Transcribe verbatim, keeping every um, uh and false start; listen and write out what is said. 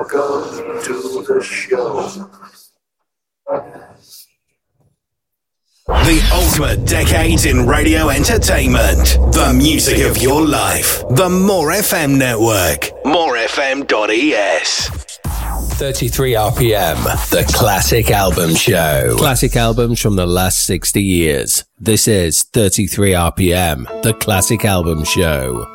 Welcome to the show. The ultimate decades in radio entertainment. The music of your life. The More F M network. more f m dot e s. thirty-three R P M, the Classic Album Show. Classic albums from the last sixty years. This is thirty-three R P M, the Classic Album Show.